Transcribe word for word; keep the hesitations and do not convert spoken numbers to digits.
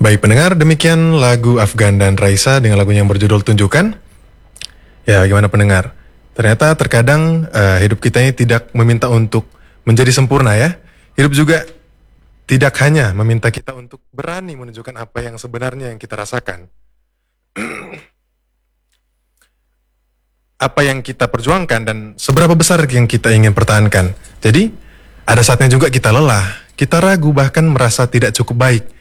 Baik pendengar, demikian lagu Afgan dan Raisa dengan lagu yang berjudul Tunjukkan. Ya, gimana pendengar? Ternyata terkadang uh, hidup kita ini tidak meminta untuk menjadi sempurna ya. Hidup juga tidak hanya meminta kita untuk berani menunjukkan apa yang sebenarnya yang kita rasakan. Apa yang kita perjuangkan dan seberapa besar yang kita ingin pertahankan. Jadi, ada saatnya juga kita lelah, kita ragu bahkan merasa tidak cukup baik.